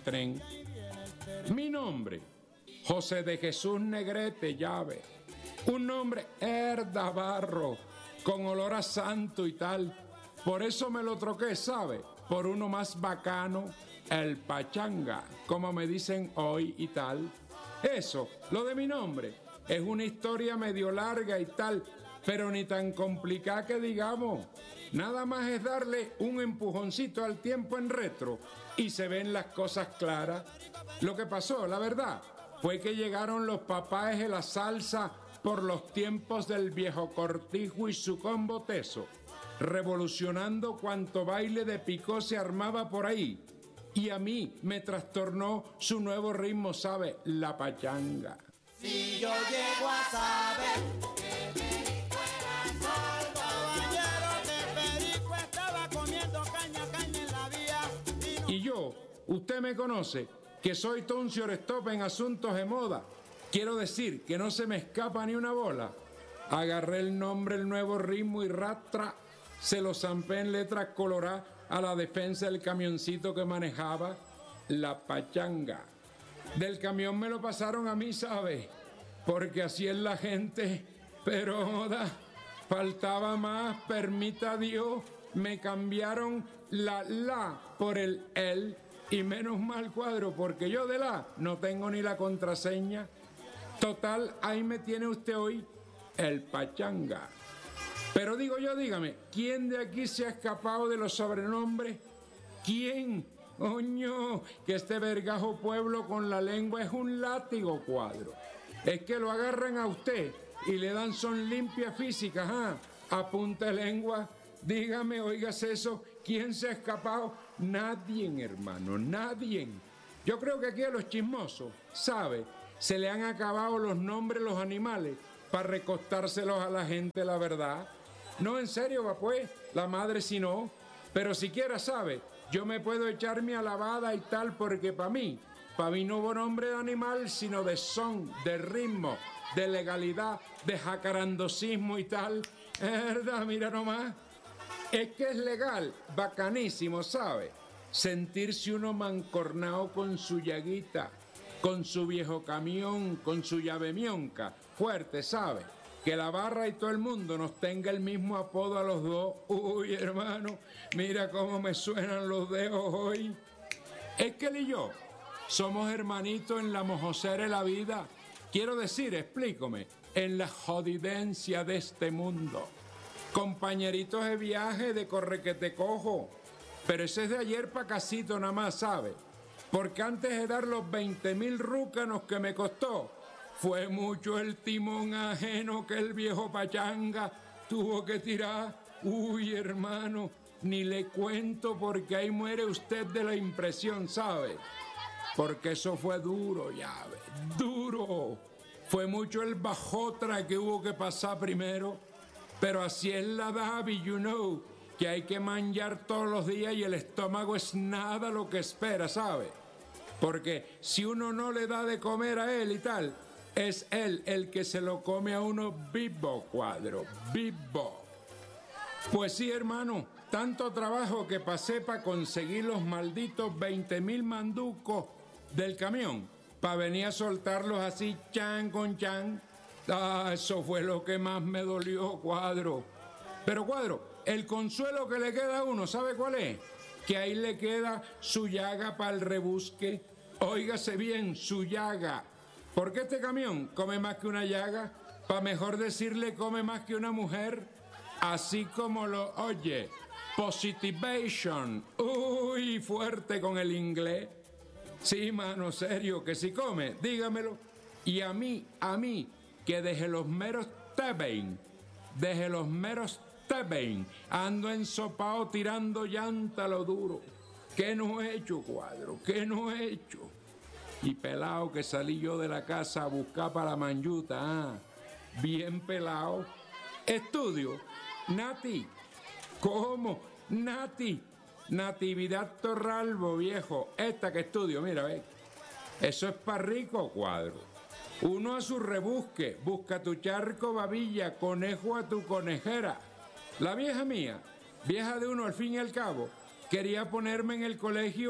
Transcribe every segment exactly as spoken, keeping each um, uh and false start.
tren. Mi nombre, José de Jesús Negrete Llave. Un nombre herdabarro, con olor a santo y tal. Por eso me lo troqué, ¿sabe? Por uno más bacano, el Pachanga, como me dicen hoy y tal. Eso, lo de mi nombre, es una historia medio larga y tal, pero ni tan complicada que digamos. Nada más es darle un empujoncito al tiempo en retro y se ven las cosas claras. Lo que pasó, la verdad, fue que llegaron los papáes de la salsa por los tiempos del viejo Cortijo y su combo teso, revolucionando cuanto baile de picó se armaba por ahí. Y a mí me trastornó su nuevo ritmo, ¿sabe? La pachanga. Si yo llego a saber que Perico era sordo, caballero, que Perico estaba comiendo caña, caña en la vía. Y, no... y yo, usted me conoce, que soy Toncio Stop en asuntos de moda. Quiero decir que no se me escapa ni una bola. Agarré el nombre, el nuevo ritmo y rastra, se lo zampé en letras coloradas a la defensa del camioncito que manejaba, la pachanga. Del camión me lo pasaron a mí, ¿sabe? Porque así es la gente, pero joda, faltaba más, permita Dios, me cambiaron la la por el el, y menos mal, cuadro, porque yo de la no tengo ni la contraseña. Total, ahí me tiene usted hoy, el pachanga. Pero digo yo, dígame, ¿quién de aquí se ha escapado de los sobrenombres? ¿Quién? Oño, que este vergajo pueblo con la lengua es un látigo, cuadro. Es que lo agarran a usted y le dan son limpias físicas, ¿ah? A punta de lengua. Dígame, oigas eso, ¿quién se ha escapado? Nadie, hermano, nadie. Yo creo que aquí a los chismosos, ¿sabe? Se le han acabado los nombres los animales para recostárselos a la gente, la verdad. No, en serio, va pues, la madre si no. Pero siquiera, ¿sabe? Yo me puedo echar mi alabada y tal, porque para mí, para mí no hubo nombre de animal, sino de son, de ritmo, de legalidad, de jacarandosismo y tal. ¿Verdad? Mira nomás. Es que es legal, bacanísimo, ¿sabe? Sentirse uno mancornao con su llaguita, con su viejo camión, con su llave mionca, fuerte, ¿sabe? Que la barra y todo el mundo nos tenga el mismo apodo a los dos. Uy, hermano, mira cómo me suenan los dedos hoy. Es que él y yo somos hermanitos en la mojosera de la vida. Quiero decir, explícame, en la jodidencia de este mundo. Compañeritos de viaje, de corre que te cojo. Pero ese es de ayer pa' casito nada más, ¿sabe? Porque antes de dar los veinte mil rúcanos que me costó, fue mucho el timón ajeno que el viejo pachanga tuvo que tirar. Uy, hermano, ni le cuento porque ahí muere usted de la impresión, ¿sabe? Porque eso fue duro, ya ves, duro. Fue mucho el bajotra que hubo que pasar primero, pero así es la Davi, you know, que hay que manjar todos los días y el estómago es nada lo que espera, ¿sabe? Porque si uno no le da de comer a él y tal, es él el que se lo come a uno vivo, cuadro, vivo. Pues sí, hermano, tanto trabajo que pasé para conseguir los malditos veinte mil manducos del camión, para venir a soltarlos así, chan con chan. Ah, eso fue lo que más me dolió, cuadro. Pero, cuadro, el consuelo que le queda a uno, ¿sabe cuál es? Que ahí le queda su llaga para el rebusque. Óigase bien, su llaga. Porque este camión come más que una llaga, para mejor decirle come más que una mujer, así como lo oye, positivation, uy, fuerte con el inglés. Sí, mano, serio, que si come, dígamelo. Y a mí, a mí, que desde los meros Tebein, desde los meros Tebein, ando ensopado tirando llanta a lo duro. ¿Qué no he hecho, cuadro? ¿Qué no he hecho? Y pelado que salí yo de la casa a buscar para la manyuta, ah, bien pelado. Estudio, Nati, ¿cómo? Nati, Natividad Torralbo, viejo, esta que estudio, mira, ve. Eso es para rico, cuadro. Uno a su rebusque, busca tu charco, babilla, conejo a tu conejera. La vieja mía, vieja de uno al fin y al cabo, quería ponerme en el colegio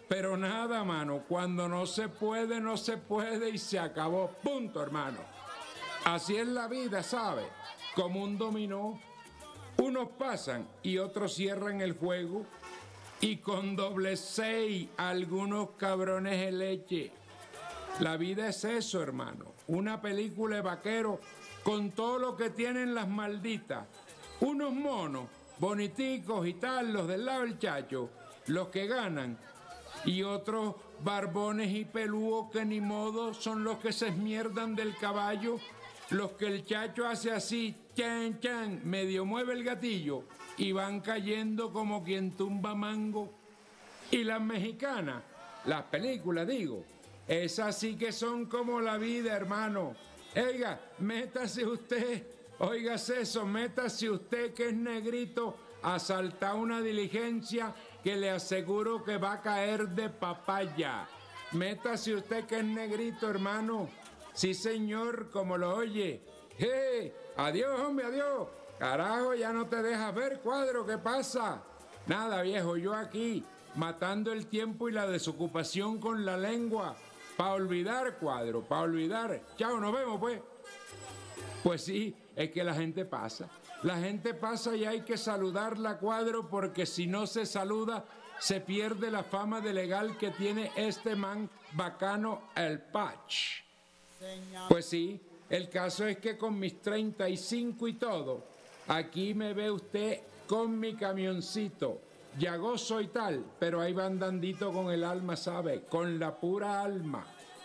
Pero nada, mano, cuando no se puede, no se puede y se acabó. Punto, hermano. Así es la vida, ¿sabe? Como un dominó. Unos pasan y otros cierran el juego. Y con doble seis, algunos cabrones de leche. La vida es eso, hermano. Una película de vaquero con todo lo que tienen las malditas. Unos monos, boniticos y tal, los del lado del chacho, los que ganan. Y otros barbones y pelúos que ni modo son los que se esmierdan del caballo, los que el chacho hace así, chan, chan, medio mueve el gatillo y van cayendo como quien tumba mango. Y las mexicanas, las películas digo, esas sí que son como la vida, hermano. Oiga, métase usted, óigase eso, métase usted que es negrito a saltar una diligencia que le aseguro que va a caer de papaya. Métase usted que es negrito, hermano. Sí, señor, como lo oye. ¡Hey! Adiós, hombre, adiós. Carajo, ya no te dejas ver, Cuadro, ¿qué pasa? Nada, viejo, yo aquí, matando el tiempo y la desocupación con la lengua. Pa' olvidar, Cuadro, pa' olvidar. Chao, nos vemos, pues. Pues sí, es que la gente pasa. La gente pasa y hay que saludarla, Cuadro, porque si no se saluda, se pierde la fama de legal que tiene este man bacano, el Patch. Pues sí, el caso es que con mis treinta y cinco y todo, aquí me ve usted con mi camioncito, llagoso y tal, pero ahí va andandito con el alma, ¿sabe? Con la pura alma.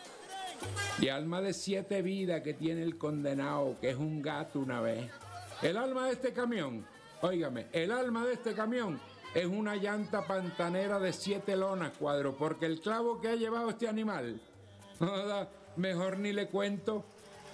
Y alma de siete vidas que tiene el condenado, que es un gato una vez. El alma de este camión, óigame, el alma de este camión es una llanta pantanera de siete lonas, Cuadro, porque el clavo que ha llevado este animal, nada, mejor ni le cuento.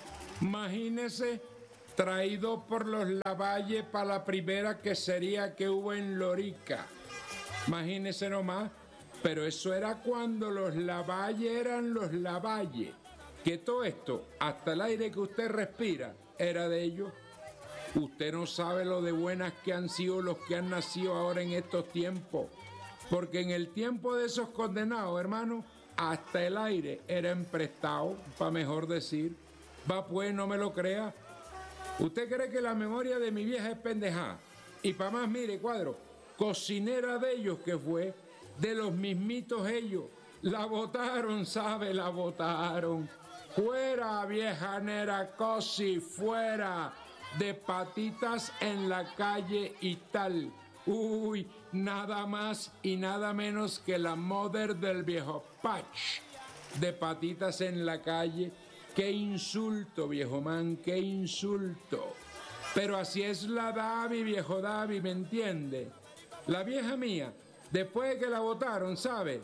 Imagínese, traído por los Lavalle para la primera quesería que hubo en Lorica. Imagínese nomás, pero eso era cuando los Lavalle eran los Lavalle. Que todo esto, hasta el aire que usted respira, era de ellos. Usted no sabe lo de buenas que han sido los que han nacido ahora en estos tiempos. Porque en el tiempo de esos condenados, hermano, hasta el aire era emprestado, para mejor decir. Va pues, no me lo crea. ¿Usted cree que la memoria de mi vieja es pendejada? Y para más, mire, Cuadro, cocinera de ellos que fue, de los mismitos ellos. La botaron, ¿sabe? La botaron. Fuera, vieja nera cosi, fuera. De patitas en la calle y tal. Uy, nada más y nada menos que la mother del viejo Patch. De patitas en la calle. Qué insulto, viejo man, qué insulto. Pero así es la Davi, viejo Davi, ¿me entiende? La vieja mía, después de que la botaron, ¿sabe?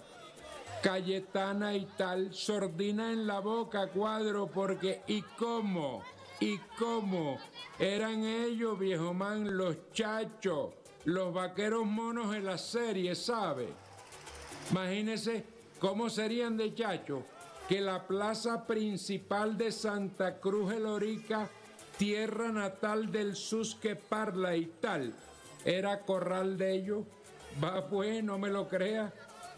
Cayetana y tal, sordina en la boca, Cuadro, porque ¿y cómo? ¿Y cómo? Eran ellos, viejo man, los chachos, los vaqueros monos en la serie, ¿sabe? Imagínese cómo serían de chachos que la plaza principal de Santa Cruz de Lorica, tierra natal del Susque Parla y tal, era corral de ellos. Va pues, no me lo crea.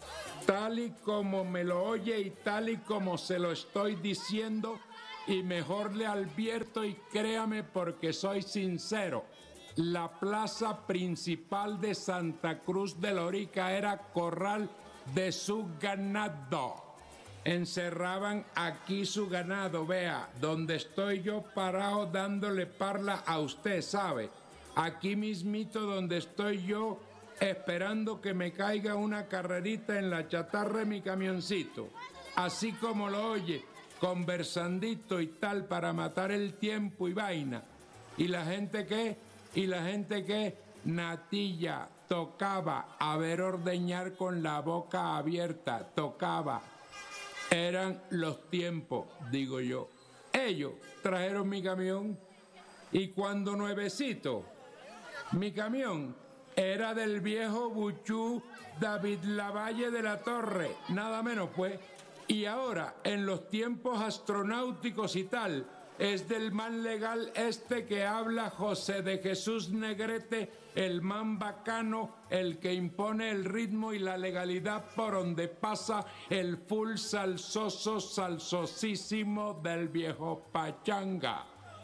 Tal y como me lo oye y tal y como se lo estoy diciendo, y mejor le advierto y créame porque soy sincero, la plaza principal de Santa Cruz de Lorica era corral de su ganado. Encerraban aquí su ganado, vea, donde estoy yo parado dándole parla a usted, ¿sabe? Aquí mismito donde estoy yo esperando que me caiga una carrerita en la chatarra de mi camioncito. Así como lo oye, conversandito y tal para matar el tiempo y vaina. ¿Y la gente qué? ¿Y la gente qué? Natilla, tocaba, a ver ordeñar con la boca abierta, tocaba. Eran los tiempos, digo yo. Ellos trajeron mi camión y cuando nuevecito, mi camión era del viejo Buchú David Lavalle de la Torre, nada menos pues. Y ahora, en los tiempos astronáuticos y tal, es del man legal este que habla José de Jesús Negrete, el man bacano, el que impone el ritmo y la legalidad por donde pasa el full salsoso salsosísimo del viejo pachanga.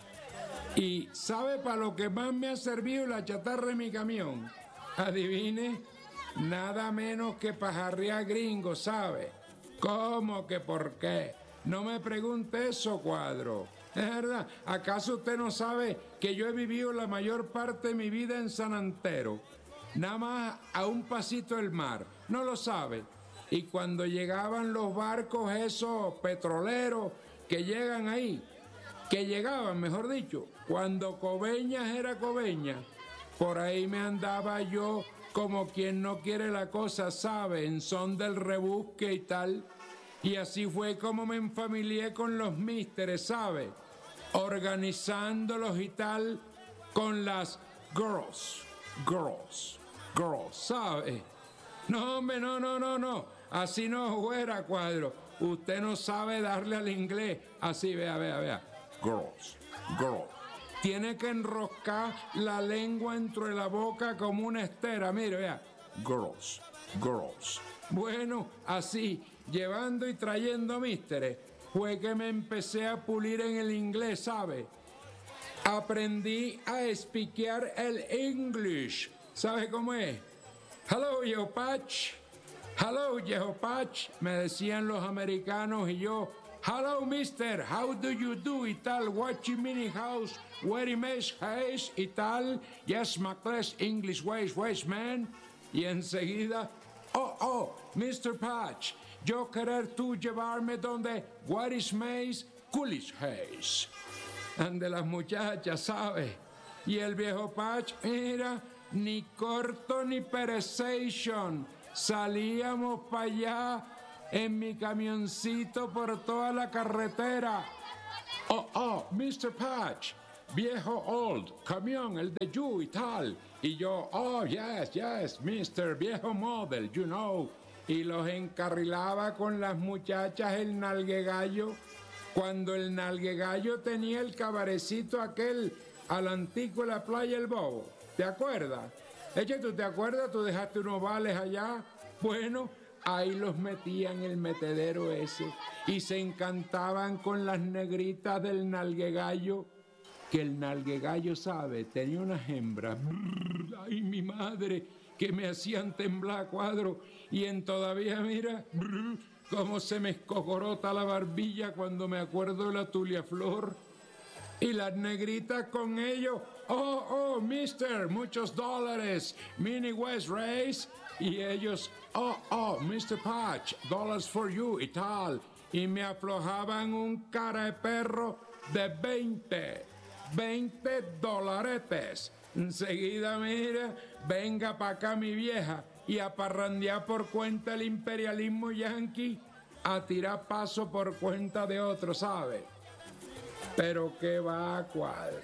¿Y sabe para lo que más me ha servido la chatarra de mi camión? Adivine, nada menos que pajarrear gringo, ¿sabe? ¿Cómo que por qué? No me pregunte eso, cuadro. Es verdad, ¿acaso usted no sabe que yo he vivido la mayor parte de mi vida en San Antero? Nada más a un pasito del mar, ¿no lo sabe? Y cuando llegaban los barcos esos petroleros que llegan ahí, que llegaban, mejor dicho, cuando Coveñas era Coveñas, por ahí me andaba yo como quien no quiere la cosa, ¿sabe? En son del rebusque y tal. Y así fue como me enfamilié con los místeres, ¿sabe? Organizándolos y tal con las girls, girls, girls, ¿sabe? No, hombre, no, no, no, no. Así no fuera, cuadro. Usted no sabe darle al inglés. Así, vea, vea, vea. Girls, girls. Tiene que enroscar la lengua entre la boca como una estera. Mire, vea. Girls, girls. Bueno, así, llevando y trayendo místeres, fue que me empecé a pulir en el inglés, ¿sabe? Aprendí a espiquear el English. ¿Sabe cómo es? Hello, Yehopach. Hello, Yehopach. Me decían los americanos y yo, hello, mister, how do you do? Y tal, watching mini house, very nice house y tal. Yes, my class, English ways, ways, man. Y enseguida, oh, oh, mister Patch, yo querer tú llevarme donde what is Mays, Coolish Hayes. Ande las muchachas, ¿sabe? Y el viejo Patch, mira, ni corto ni perezoso. Salíamos para allá en mi camioncito por toda la carretera. Oh, oh, mister Patch, viejo old, camión, el de you y tal. Y yo, oh, yes, yes, mister, viejo model, you know. Y los encarrilaba con las muchachas el nalguegallo. Cuando el nalguegallo tenía el cabarecito aquel al antico de la playa El Bobo. ¿Te acuerdas? Eche, ¿tú te acuerdas? Tú dejaste unos vales allá. Bueno, ahí los metía en el metedero ese. Y se encantaban con las negritas del nalguegallo. Que el nalguegallo, ¿sabe? Tenía unas hembras. Brrr, ay, mi madre, que me hacían temblar, cuadro. Y en todavía, mira, brrr, cómo se me escocorota la barbilla cuando me acuerdo de la Tulia Flor. Y las negritas con ellos, oh, oh, mister, muchos dólares, Mini West Race. Y ellos, oh, oh, mister Patch, dollars for you y tal. Y me aflojaban un cara de perro de veinte, veinte dolaretes. Enseguida, mira, venga pa' acá mi vieja y a parrandear por cuenta el imperialismo yanqui, a tirar paso por cuenta de otro, ¿sabe? Pero qué va, cuadro.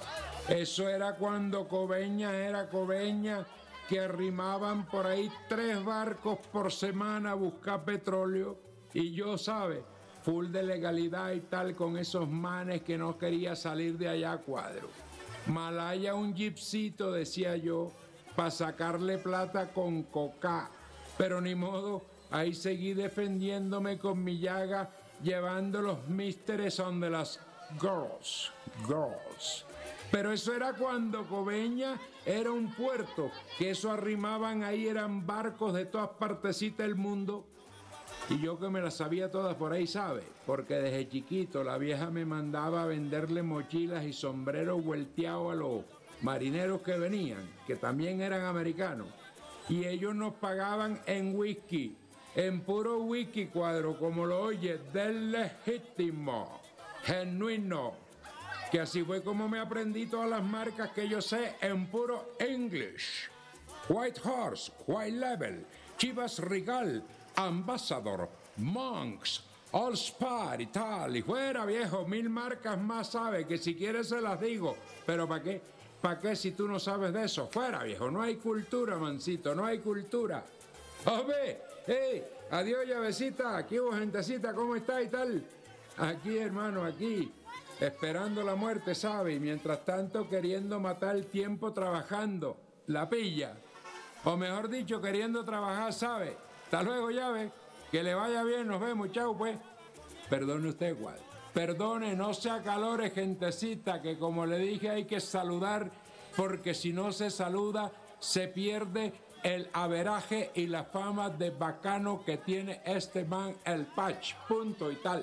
Eso era cuando Coveñas era Coveñas, que arrimaban por ahí tres barcos por semana a buscar petróleo. Y yo, ¿sabe? Full de legalidad y tal, con esos manes que no quería salir de allá, cuadro. Malaya un jeepcito, decía yo, para sacarle plata con coca. Pero ni modo, ahí seguí defendiéndome con mi llaga, llevando los místeres donde las girls, girls. Pero eso era cuando Coveñas era un puerto, que eso arrimaban ahí, eran barcos de todas partecitas del mundo. Y yo que me las sabía todas por ahí, ¿sabe? Porque desde chiquito la vieja me mandaba a venderle mochilas y sombreros vuelteados a los marineros que venían, que también eran americanos. Y ellos nos pagaban en whisky, en puro whisky, cuadro, como lo oye, del legítimo, genuino. Que así fue como me aprendí todas las marcas que yo sé en puro English. White Horse, White Level, Chivas Regal, Ambassador, Monks, All Spar y tal. Y fuera, viejo, mil marcas más, sabe, que si quieres se las digo. Pero ¿para qué? ¿Para qué si tú no sabes de eso? Fuera, viejo, no hay cultura, mancito, no hay cultura. ¡Hombre! ¡Hey! Adiós, llavecita. Aquí hubo gentecita, ¿cómo está y tal? Aquí, hermano, aquí. esperando la muerte, ¿sabe? Y mientras tanto queriendo matar el tiempo trabajando. La pilla. O mejor dicho, queriendo trabajar, ¿sabe? Hasta luego, llave. Que le vaya bien, nos vemos, chao, pues. Perdone usted, cuadro. Perdone, no se acalore, gentecita, que como le dije hay que saludar, porque si no se saluda, se pierde el averaje y la fama de bacano que tiene este man, el Patch, punto y tal.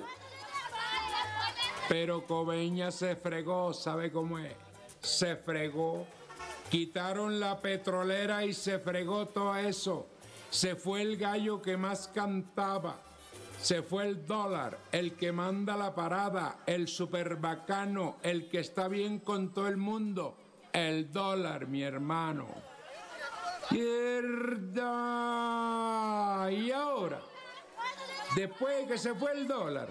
Pero Coveñas se fregó, ¿sabe cómo es? Se fregó. Quitaron la petrolera y se fregó todo eso. Se fue el gallo que más cantaba. Se fue el dólar, el que manda la parada, el super bacano, el que está bien con todo el mundo. El dólar, mi hermano. ¡Mierda! Y ahora, después de que se fue el dólar,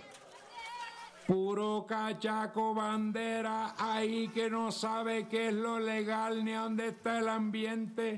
puro cachaco bandera ahí que no sabe qué es lo legal ni a dónde está el ambiente.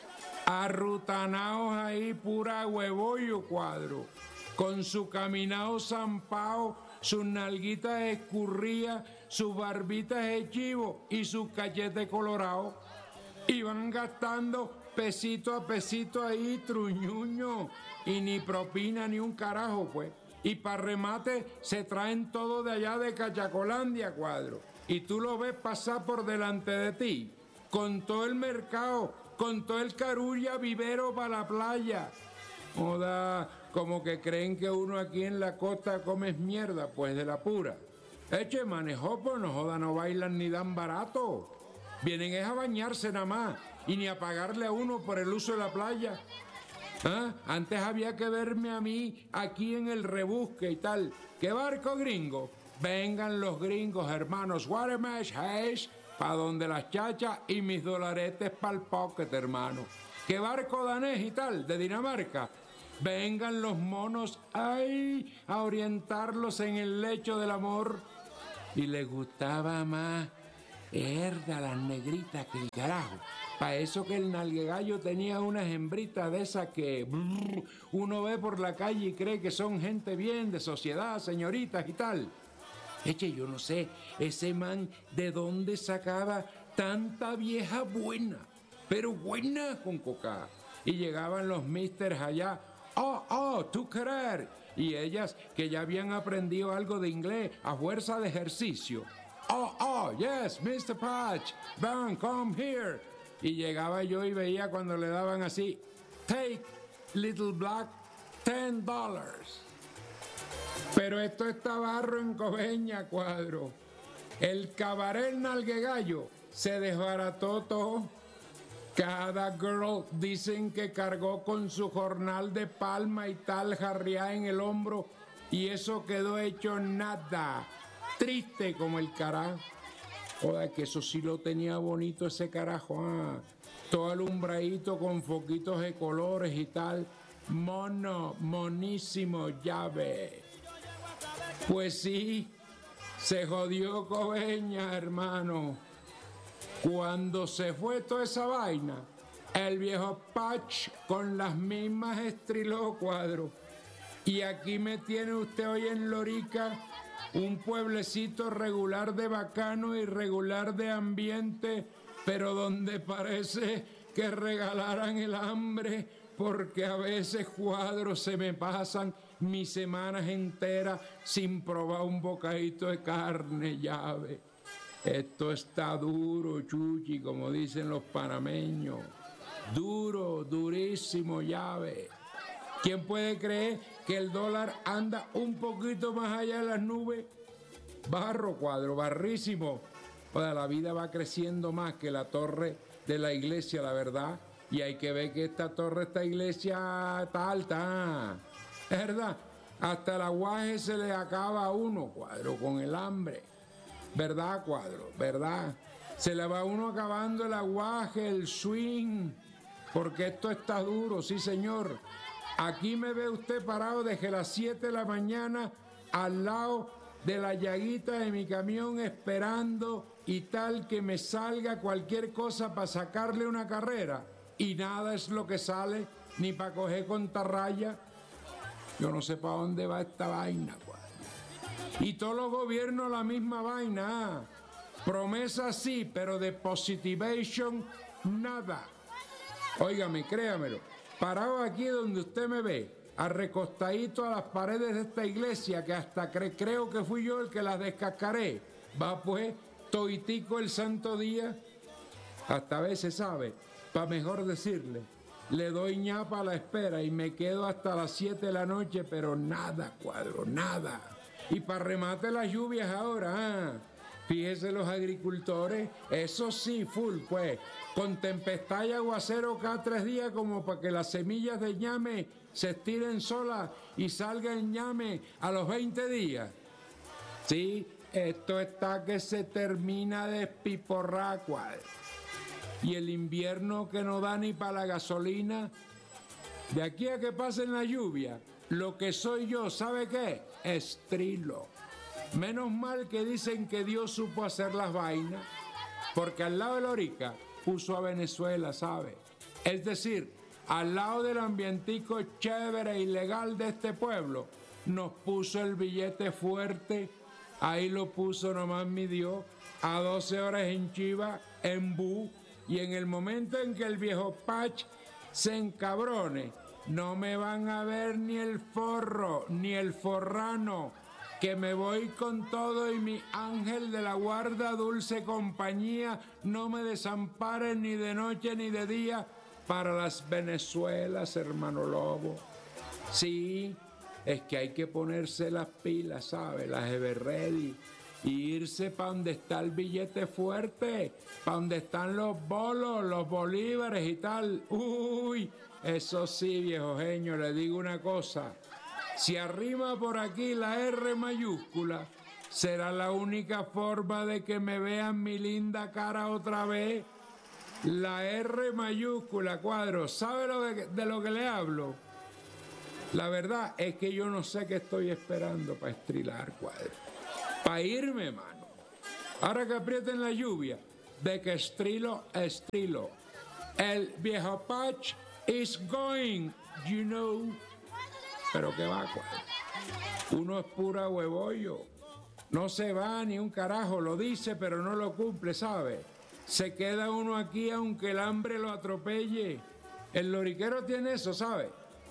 Arrutanaos ahí, pura huevollo, cuadro. Con su caminado zampao, sus nalguitas escurridas, sus barbitas de chivo y sus cachetes colorados. Y van gastando pesito a pesito ahí, truñuño. Y ni propina ni un carajo, pues. Y para remate se traen todo de allá de Cachacolandia, cuadro. Y tú lo ves pasar por delante de ti, con todo el mercado, con todo el carulla vivero para la playa. Joda, como que creen que uno aquí en la costa come mierda, pues de la pura. Eche, manejó, pues no joda, no bailan ni dan barato. Vienen es a bañarse nada más y ni a pagarle a uno por el uso de la playa. ¿Ah? Antes había que verme a mí aquí en el rebusque y tal. ¿Qué barco gringo? Vengan los gringos, hermanos. Watermash, hash, pa' donde las chachas y mis dolaretes pa'l pocket, hermano. ¿Qué barco danés y tal? De Dinamarca. Vengan los monos, ay, a orientarlos en el lecho del amor. Y les gustaba más herda las negritas que el carajo. Para eso que el nalguegallo tenía unas hembritas de esas que brrr, uno ve por la calle y cree que son gente bien, de sociedad, señoritas y tal. Eche, yo no sé, ese man de dónde sacaba tanta vieja buena, pero buena con coca. Y llegaban los misters allá, oh, oh, tú querer. Y ellas que ya habían aprendido algo de inglés a fuerza de ejercicio. Oh, oh, yes, mister Patch, Van, come here. Y llegaba yo y veía cuando le daban así, take, little black, ten dollars. Pero esto está barro en Coveña, cuadro. El cabaret nalguegallo se desbarató todo. Cada girl dicen que cargó con su jornal de palma y tal jarriá en el hombro y eso quedó hecho nada. Triste como el carajo. Joder, que eso sí lo tenía bonito ese carajo. Ah, todo alumbradito con foquitos de colores y tal. Mono, monísimo, llave. Pues sí, se jodió Coveña, hermano. Cuando se fue toda esa vaina, el viejo Patch con las mismas estriló, cuadro. Y aquí me tiene usted hoy en Lorica, un pueblecito regular de bacano y regular de ambiente, pero donde parece que regalaran el hambre, porque a veces, cuadros, se me pasan mis semanas enteras sin probar un bocadito de carne, llave. Esto está duro, chuchi, como dicen los panameños. Duro, durísimo, llave. ¿Quién puede creer que el dólar anda un poquito más allá de las nubes? Barro, cuadro, barrísimo. O sea, la vida va creciendo más que la torre de la iglesia, la verdad. Y hay que ver que esta torre, esta iglesia está alta. Es verdad, hasta el aguaje se le acaba a uno, cuadro, con el hambre. ¿Verdad, cuadro? ¿Verdad? Se le va a uno acabando el aguaje, el swing, porque esto está duro, sí, señor. Aquí me ve usted parado desde las siete de la mañana al lado de la llaguita de mi camión esperando y tal que me salga cualquier cosa para sacarle una carrera. Y nada es lo que sale, ni para coger contrarraya. Yo no sé para dónde va esta vaina, cuadro. Y todos los gobiernos la misma vaina. Promesa sí, pero de positivation nada. Óigame, créamelo. Parado aquí donde usted me ve, arrecostadito a las paredes de esta iglesia, que hasta cre creo que fui yo el que las descascaré. Va pues, toitico el santo día. Hasta a veces, ¿sabe? Para mejor decirle, le doy ñapa a la espera y me quedo hasta las siete de la noche, pero nada, cuadro, nada. Y para remate las lluvias ahora, ah, fíjese los agricultores, eso sí, full, pues, con tempestad y aguacero cada tres días como para que las semillas de ñame se estiren solas y salgan ñame a los veinte días. Sí, esto está que se termina de espiporrar, cuadro. Y el invierno que no da ni para la gasolina, de aquí a que pasen la lluvia, lo que soy yo, ¿sabe qué? Estrilo. Menos mal que dicen que Dios supo hacer las vainas, porque al lado de Lorica puso a Venezuela, ¿sabe? Es decir, al lado del ambientico chévere y legal de este pueblo, nos puso el billete fuerte, ahí lo puso nomás mi Dios, a doce horas en Chiva, en Bu, y en el momento en que el viejo Pach se encabrone, no me van a ver ni el forro, ni el forrano, que me voy con todo y mi ángel de la guarda, dulce compañía, no me desamparen ni de noche ni de día para las Venezuelas, hermano Lobo. Sí, es que hay que ponerse las pilas, ¿sabe? Las Everready. Y irse para donde está el billete fuerte, para donde están los bolos, los bolívares y tal. Uy, eso sí, viejo genio, le digo una cosa. Si arrima por aquí la R mayúscula, será la única forma de que me vean mi linda cara otra vez. La R mayúscula, cuadro. ¿Sabe lo de, de lo que le hablo? La verdad es que yo no sé qué estoy esperando para estrilar, cuadro. Para irme, mano. Ahora que aprieten la lluvia, de que estrilo, estrilo. El viejo Patch is going, you know. Pero que va, cuadro. Uno es pura huevollo. No se va ni un carajo, lo dice, pero no lo cumple, ¿sabe? Se queda uno aquí aunque el hambre lo atropelle. El loriquero tiene eso, ¿sabe?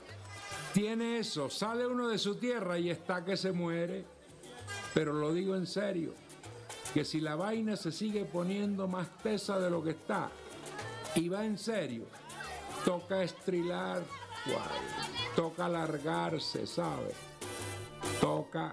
Tiene eso. Sale uno de su tierra y está que se muere. Pero lo digo en serio, que si la vaina se sigue poniendo más tesa de lo que está, y va en serio, toca estrilar, cuadro, toca alargarse, ¿sabe? Toca.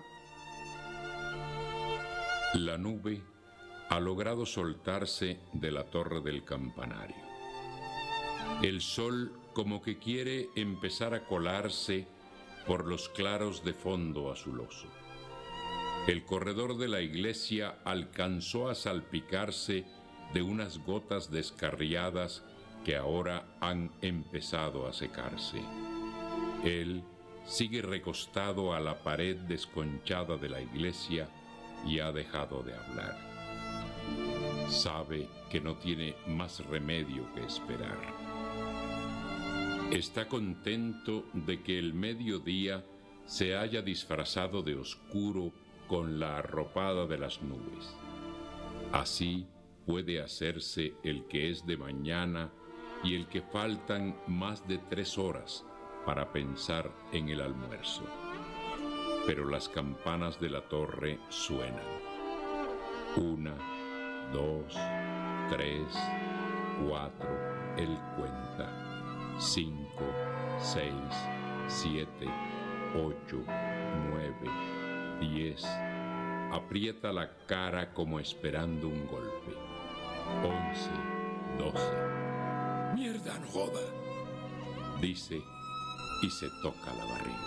La nube ha logrado soltarse de la torre del campanario. El sol como que quiere empezar a colarse por los claros de fondo azuloso. El corredor de la iglesia alcanzó a salpicarse de unas gotas descarriadas que ahora han empezado a secarse. Él sigue recostado a la pared desconchada de la iglesia y ha dejado de hablar. Sabe que no tiene más remedio que esperar. Está contento de que el mediodía se haya disfrazado de oscuro con la arropada de las nubes. Así puede hacerse el que es de mañana y el que faltan más de tres horas para pensar en el almuerzo. Pero las campanas de la torre suenan. Una, dos, tres, cuatro, él cuenta. Cinco, seis, siete, ocho, nueve, diez. Aprieta la cara como esperando un golpe. Once, doce. Mierda, no joda. Dice y se toca la barriga.